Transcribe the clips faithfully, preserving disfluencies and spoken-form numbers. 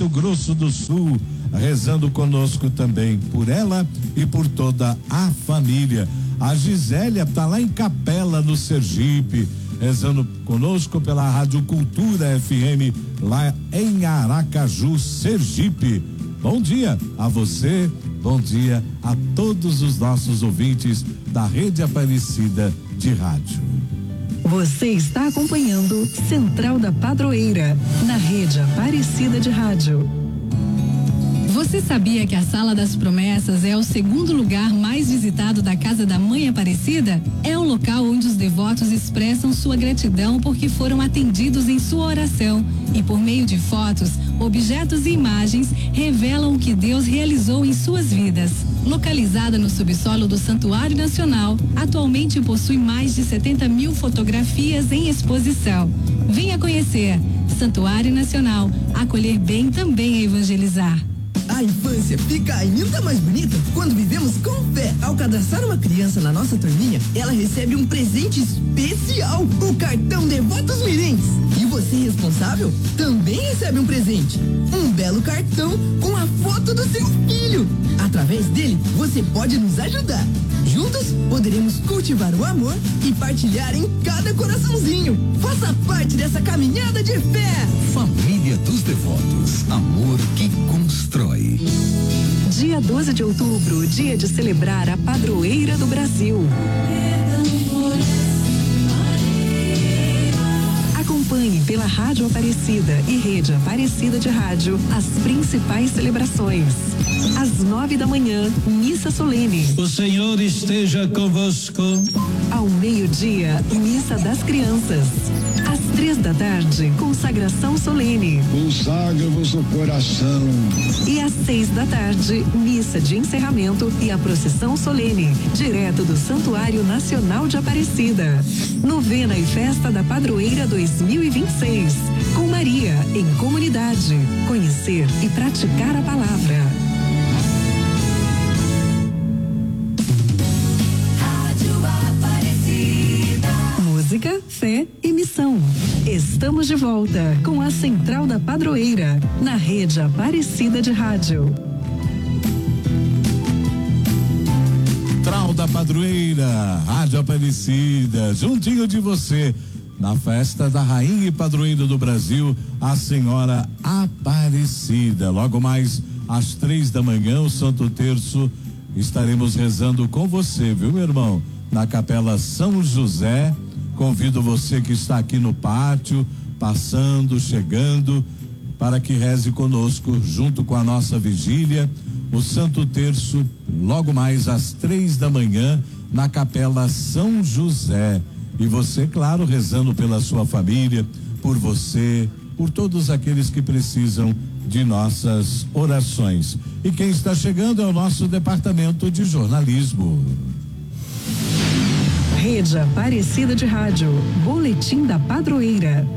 Mato Grosso do Sul, rezando conosco também por ela e por toda a família. A Gisélia tá lá em Capela, no Sergipe, rezando conosco pela Rádio Cultura F M, lá em Aracaju, Sergipe. Bom dia a você, bom dia a todos os nossos ouvintes da Rede Aparecida de Rádio. Você está acompanhando Central da Padroeira, na Rede Aparecida de Rádio. Você sabia que a Sala das Promessas é o segundo lugar mais visitado da Casa da Mãe Aparecida? É o local onde os devotos expressam sua gratidão porque foram atendidos em sua oração. E por meio de fotos, objetos e imagens, revelam o que Deus realizou em suas vidas. Localizada no subsolo do Santuário Nacional, atualmente possui mais de setenta mil fotografias em exposição. Venha conhecer. Santuário Nacional, acolher bem também é evangelizar. A infância fica ainda mais bonita quando vivemos com fé. Ao cadastrar uma criança na nossa turminha, ela recebe um presente especial, o cartão Devotos Mirins. E você, responsável, também recebe um presente, um belo cartão com a foto do seu filho. Através dele, você pode nos ajudar. Juntos, poderemos cultivar o amor e partilhar em cada coraçãozinho. Faça parte dessa caminhada de fé. Família dos Devotos, amor que constrói. Dia doze de outubro, dia de celebrar a padroeira do Brasil. Acompanhe pela Rádio Aparecida e Rede Aparecida de Rádio as principais celebrações. Às nove da manhã, missa solene. O Senhor esteja convosco. Ao meio-dia, missa das crianças. Às três da tarde, consagração solene. Consagra-vos o coração. E às seis da tarde, missa de encerramento e a procissão solene, direto do Santuário Nacional de Aparecida. Novena e Festa da Padroeira dois mil e vinte e seis. Com Maria, em comunidade. Conhecer e praticar a palavra. Música, fé e missão. Estamos de volta com a Central da Padroeira, na Rede Aparecida de Rádio. Central da Padroeira, Rádio Aparecida, juntinho de você, na festa da Rainha e Padroeira do Brasil, a Senhora Aparecida. Logo mais às três da manhã, o Santo Terço, estaremos rezando com você, viu, meu irmão? Na Capela São José. Convido você que está aqui no pátio, passando, chegando, para que reze conosco, junto com a nossa vigília, o Santo Terço, logo mais às três da manhã, na Capela São José. E você, claro, rezando pela sua família, por você, por todos aqueles que precisam de nossas orações. E quem está chegando é o nosso departamento de jornalismo. Rede Aparecida de Rádio, Boletim da Padroeira.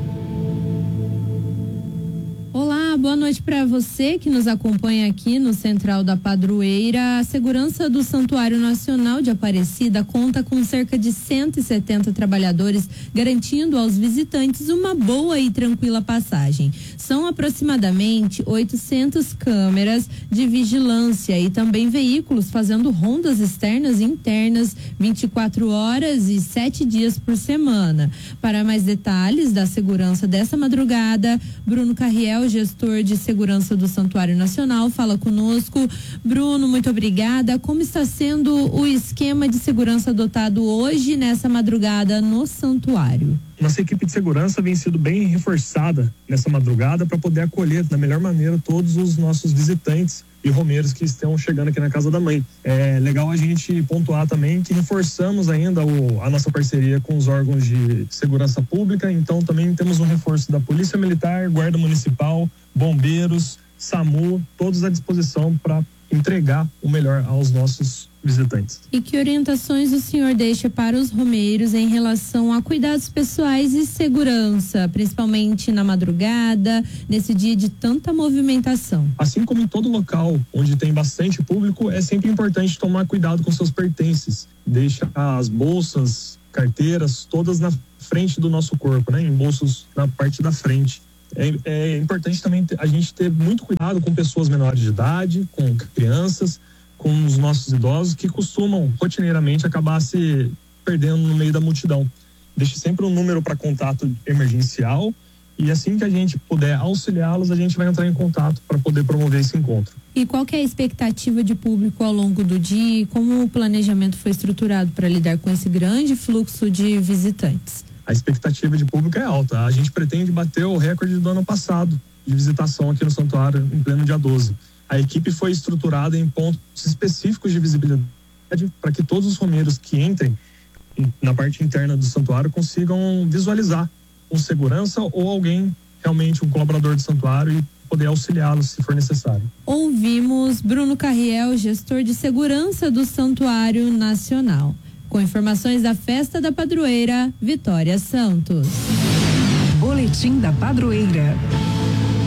Olá, boa noite para você que nos acompanha aqui no Central da Padroeira. A segurança do Santuário Nacional de Aparecida conta com cerca de cento e setenta trabalhadores, garantindo aos visitantes uma boa e tranquila passagem. São aproximadamente oitocentas câmeras de vigilância e também veículos fazendo rondas externas e internas vinte e quatro horas e sete dias por semana. Para mais detalhes da segurança dessa madrugada, Bruno Carriel, gestor de segurança do Santuário Nacional, fala conosco. Bruno, muito obrigada. Como está sendo o esquema de segurança adotado hoje, nessa madrugada, no santuário? Nossa equipe de segurança vem sido bem reforçada nessa madrugada para poder acolher da melhor maneira todos os nossos visitantes e romeiros que estão chegando aqui na Casa da Mãe. É legal a gente pontuar também que reforçamos ainda o, a nossa parceria com os órgãos de segurança pública, então também temos um reforço da Polícia Militar, Guarda Municipal, Bombeiros, SAMU, todos à disposição para entregar o melhor aos nossos visitantes. E que orientações o senhor deixa para os romeiros em relação a cuidados pessoais e segurança, principalmente na madrugada, nesse dia de tanta movimentação? Assim como em todo local onde tem bastante público, é sempre importante tomar cuidado com seus pertences. Deixa as bolsas, carteiras, todas na frente do nosso corpo, né? Em bolsos na parte da frente. É, é importante também a gente ter muito cuidado com pessoas menores de idade, com crianças, com os nossos idosos que costumam rotineiramente acabar se perdendo no meio da multidão. Deixe sempre um número para contato emergencial e assim que a gente puder auxiliá-los, a gente vai entrar em contato para poder promover esse encontro. E qual que é a expectativa de público ao longo do dia e como o planejamento foi estruturado para lidar com esse grande fluxo de visitantes? A expectativa de público é alta. A gente pretende bater o recorde do ano passado de visitação aqui no santuário em pleno dia doze. A equipe foi estruturada em pontos específicos de visibilidade para que todos os romeiros que entrem na parte interna do santuário consigam visualizar um segurança ou alguém, realmente um colaborador do santuário, e poder auxiliá-los se for necessário. Ouvimos Bruno Carriel, gestor de segurança do Santuário Nacional. Com informações da Festa da Padroeira, Vitória Santos. Boletim da Padroeira.